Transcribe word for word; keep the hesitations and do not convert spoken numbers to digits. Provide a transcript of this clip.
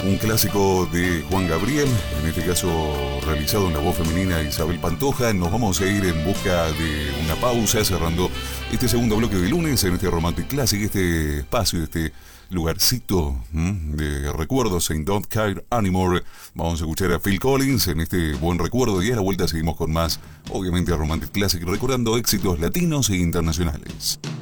un clásico de Juan Gabriel, en este caso realizado en la voz femenina de Isabel Pantoja. Nos vamos a ir en busca de una pausa, cerrando este segundo bloque de lunes en este Romantic Classic, este espacio, este lugarcito ¿m? de recuerdos en Don't Care Anymore. Vamos a escuchar a Phil Collins en este buen recuerdo y a la vuelta seguimos con más, obviamente, Romantic Classic, recordando éxitos latinos e internacionales.